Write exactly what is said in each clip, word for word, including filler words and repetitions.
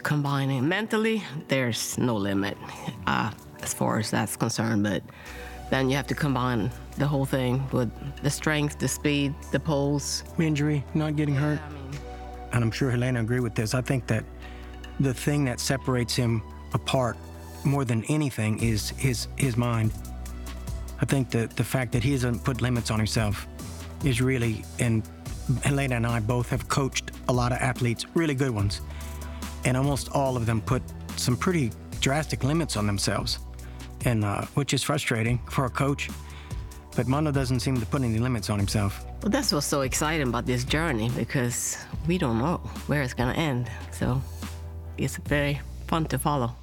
combining. Mentally, there's no limit uh, as far as that's concerned, but then you have to combine the whole thing with the strength, the speed, the pulse. Injury, not getting hurt. I mean, And I'm sure Helena agree with this. I think that the thing that separates him apart more than anything is his his mind. I think that the fact that he hasn't put limits on himself is really, and Helena and I both have coached a lot of athletes, really good ones, and almost all of them put some pretty drastic limits on themselves, and uh, which is frustrating for a coach. But Mondo doesn't seem to put any limits on himself. well, that's what's so exciting about this journey, because we don't know where it's gonna end. So it's very fun to follow.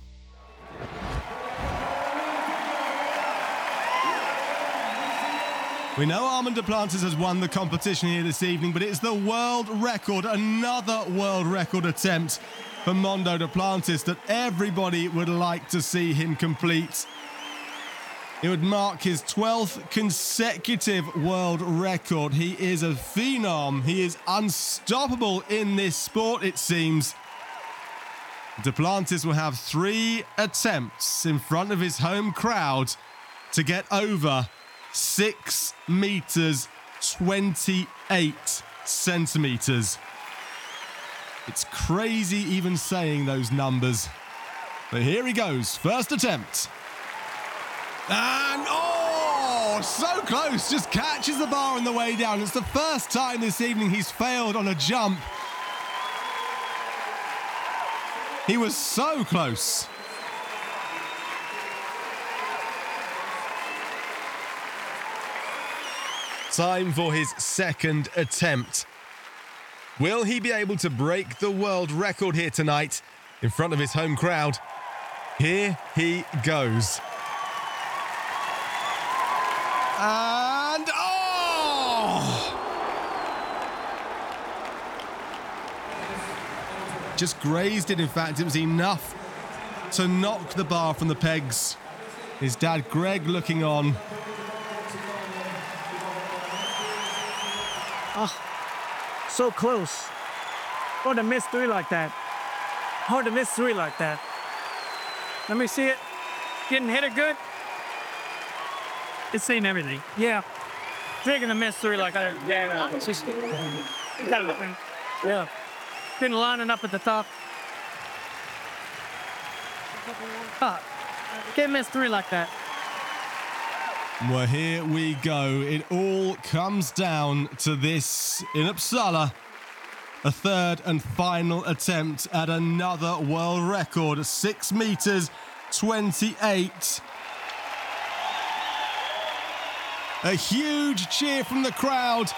We know Armand Duplantis has won the competition here this evening, but it's the world record, another world record attempt for Mondo Duplantis that everybody would like to see him complete. It would mark his twelfth consecutive world record. He is a phenom. He is unstoppable in this sport, it seems. Duplantis will have three attempts in front of his home crowd to get over six meters, twenty-eight centimeters. It's crazy even saying those numbers. But here he goes, first attempt. And, oh, so close, just catches the bar on the way down. It's the first time this evening he's failed on a jump. He was so close. Time for his second attempt. Will he be able to break the world record here tonight in front of his home crowd? Here he goes. And, oh! Just grazed it, in fact. It was enough to knock the bar from the pegs. His dad, Greg, looking on. Oh, so close. Hard to miss three like that. Hard to miss three like that. Let me see it. Getting hit it good. It's seen everything. Yeah. Taking a miss three like that. Yeah. It's just, yeah. Been lining up at the top. Ah, can't miss three like that. Well, here we go. It all comes down to this in Uppsala. A third and final attempt at another world record. Six meters, twenty-eight. A huge cheer from the crowd.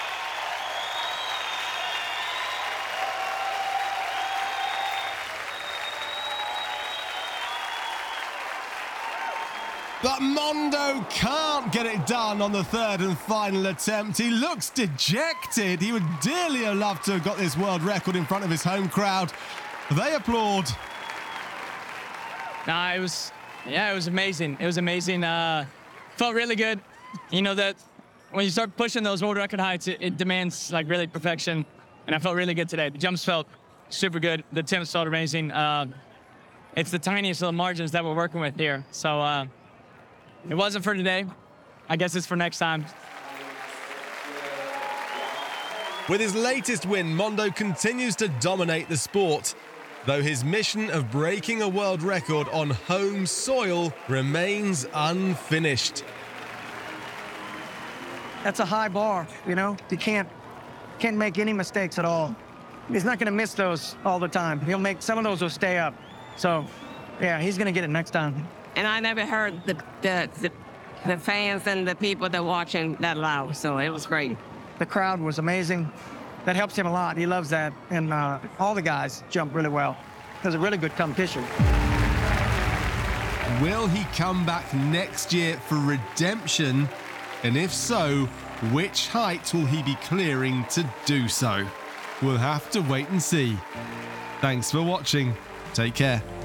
But Mondo can't get it done on the third and final attempt. He looks dejected. He would dearly have loved to have got this world record in front of his home crowd. They applaud. Nah, it was, yeah, it was amazing. It was amazing. Uh, felt really good. You know that when you start pushing those world record heights, it, it demands like really perfection. And I felt really good today. The jumps felt super good. The attempts felt amazing. Uh, it's the tiniest little margins that we're working with here. So uh, it wasn't for today. I guess it's for next time. With his latest win, Mondo continues to dominate the sport, though his mission of breaking a world record on home soil remains unfinished. That's a high bar, you know? You can't, can't make any mistakes at all. He's not gonna miss those all the time. He'll make, some of those will stay up. So, yeah, he's gonna get it next time. And I never heard the, the, the, the fans and the people that watching that loud, so it was great. The crowd was amazing. That helps him a lot. He loves that. And uh, all the guys jumped really well. It was a really good competition. Will he come back next year for redemption? And if so, which height will he be clearing to do so? We'll have to wait and see. Thanks for watching. Take care.